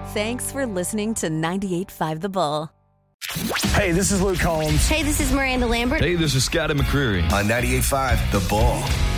Thanks for listening to 98.5 The Bull. Hey, this is Luke Combs. Hey, this is Miranda Lambert. Hey, this is Scotty McCreery. On 98.5 The Bull.